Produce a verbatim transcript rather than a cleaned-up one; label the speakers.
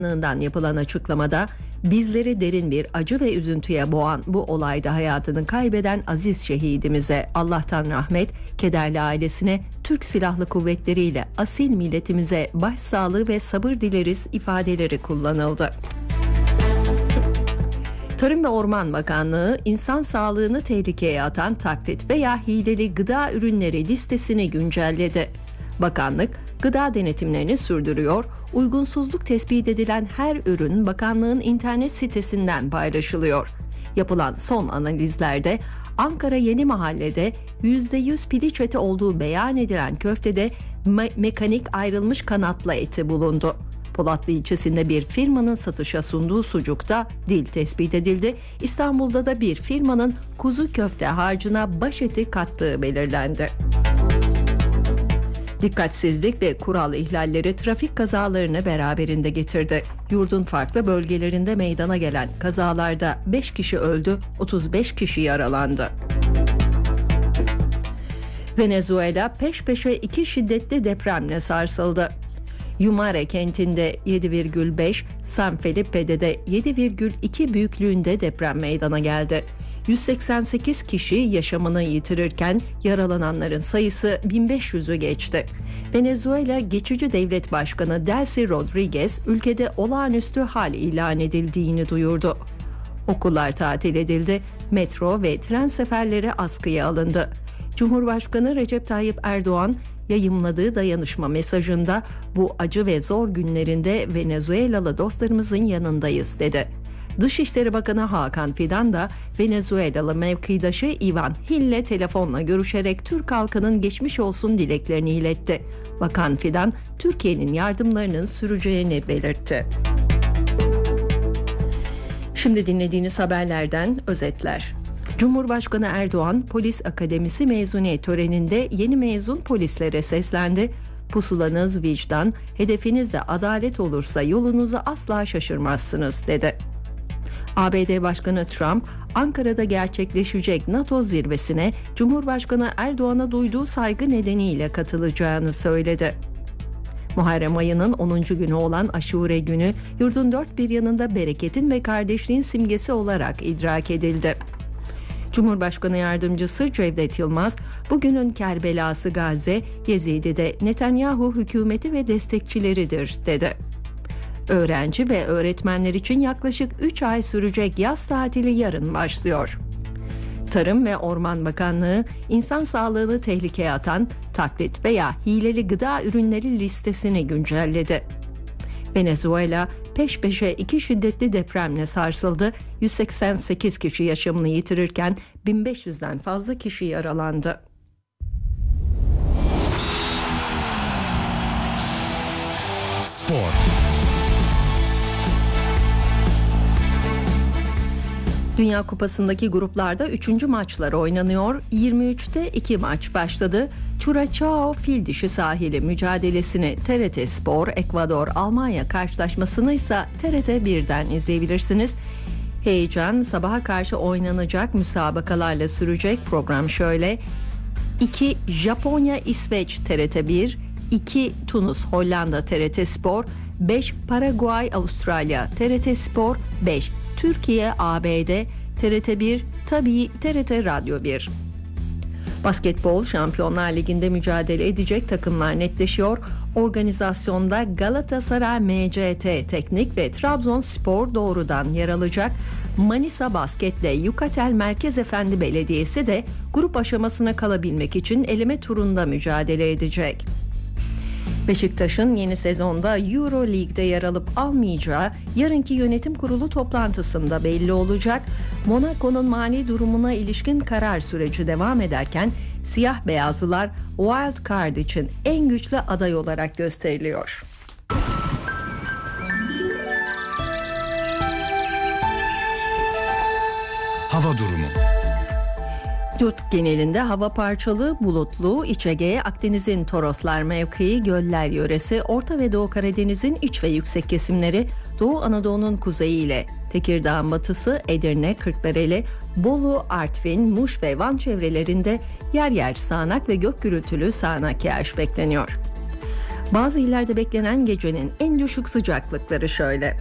Speaker 1: Bakanlığı'ndan yapılan açıklamada bizleri derin bir acı ve üzüntüye boğan bu olayda hayatını kaybeden aziz şehidimize Allah'tan rahmet, kederli ailesine, Türk Silahlı Kuvvetleri ile asil milletimize başsağlığı ve sabır dileriz ifadeleri kullanıldı. Tarım ve Orman Bakanlığı, insan sağlığını tehlikeye atan taklit veya hileli gıda ürünleri listesini güncelledi. Bakanlık, gıda denetimlerini sürdürüyor, uygunsuzluk tespit edilen her ürün bakanlığın internet sitesinden paylaşılıyor. Yapılan son analizlerde Ankara Yeni Mahalle'de yüzde yüz piliç eti olduğu beyan edilen köftede me- mekanik ayrılmış kanatla eti bulundu. Polatlı ilçesinde bir firmanın satışa sunduğu sucukta dil tespit edildi. İstanbul'da da bir firmanın kuzu köfte harcına baş eti kattığı belirlendi. Dikkatsizlik ve kural ihlalleri trafik kazalarını beraberinde getirdi. Yurdun farklı bölgelerinde meydana gelen kazalarda beş kişi öldü, otuz beş kişi yaralandı. Venezuela peş peşe iki şiddetli depremle sarsıldı. Yumare kentinde yedi virgül beş, San Felipe'de de yedi virgül iki büyüklüğünde deprem meydana geldi. yüz seksen sekiz kişi yaşamını yitirirken yaralananların sayısı bin beş yüzü geçti. Venezuela Geçici Devlet Başkanı Delcy Rodriguez ülkede olağanüstü hal ilan edildiğini duyurdu. Okullar tatil edildi, metro ve tren seferleri askıya alındı. Cumhurbaşkanı Recep Tayyip Erdoğan yayımladığı dayanışma mesajında bu acı ve zor günlerinde Venezuelalı dostlarımızın yanındayız dedi. Dışişleri Bakanı Hakan Fidan da Venezuelalı mevkidaşı Ivan Hill'le telefonla görüşerek Türk halkının geçmiş olsun dileklerini iletti. Bakan Fidan, Türkiye'nin yardımlarının süreceğini belirtti. Şimdi dinlediğiniz haberlerden özetler. Cumhurbaşkanı Erdoğan, Polis Akademisi mezuniyet töreninde yeni mezun polislere seslendi. Pusulanız vicdan, hedefiniz de adalet olursa yolunuzu asla şaşırmazsınız dedi. A B D Başkanı Trump, Ankara'da gerçekleşecek NATO zirvesine Cumhurbaşkanı Erdoğan'a duyduğu saygı nedeniyle katılacağını söyledi. Muharrem ayının onuncu günü olan Aşure günü, yurdun dört bir yanında bereketin ve kardeşliğin simgesi olarak idrak edildi. Cumhurbaşkanı Yardımcısı Cevdet Yılmaz, bugünün Kerbelası Gazze, Yezidi'de Netanyahu hükümeti ve destekçileridir dedi. Öğrenci ve öğretmenler için yaklaşık üç ay sürecek yaz tatili yarın başlıyor. Tarım ve Orman Bakanlığı, insan sağlığını tehlikeye atan taklit veya hileli gıda ürünleri listesini güncelledi. Venezuela peş peşe iki şiddetli depremle sarsıldı. yüz seksen sekiz kişi yaşamını yitirirken bin beş yüzden fazla kişi yaralandı.
Speaker 2: Spor.
Speaker 1: Dünya Kupası'ndaki gruplarda üçüncü maçlar oynanıyor. yirmi üçte iki maç başladı. Curaçao Fil Dişi Sahili mücadelesini T R T Spor, Ekvador, Almanya karşılaşmasını ise T R T birden izleyebilirsiniz. Heyecan sabaha karşı oynanacak müsabakalarla sürecek. Program şöyle: iki Japonya İsveç T R T bir, iki Tunus Hollanda T R T Spor, beş Paraguay Avustralya T R T Spor, beş Türkiye A B D T R T bir, tabii T R T Radyo bir. Basketbol Şampiyonlar Ligi'nde mücadele edecek takımlar netleşiyor. Organizasyonda Galatasaray M C T Teknik ve Trabzonspor doğrudan yer alacak. Manisa Basket'le Yukatel Merkezefendi Belediyesi de grup aşamasına kalabilmek için eleme turunda mücadele edecek. Beşiktaş'ın yeni sezonda Euro League'de yer alıp almayacağı yarınki yönetim kurulu toplantısında belli olacak. Monaco'nun mali durumuna ilişkin karar süreci devam ederken siyah beyazlılar Wild Card için en güçlü aday olarak gösteriliyor.
Speaker 2: Hava durumu.
Speaker 1: Yurt genelinde hava parçalı, bulutlu, İç Ege, Akdeniz'in Toroslar mevkii, göller yöresi, Orta ve Doğu Karadeniz'in iç ve yüksek kesimleri, Doğu Anadolu'nun kuzeyi ile Tekirdağ'ın batısı, Edirne, Kırklareli, Bolu, Artvin, Muş ve Van çevrelerinde yer yer sağanak ve gök gürültülü sağanak yağış bekleniyor. Bazı illerde beklenen gecenin en düşük sıcaklıkları şöyle.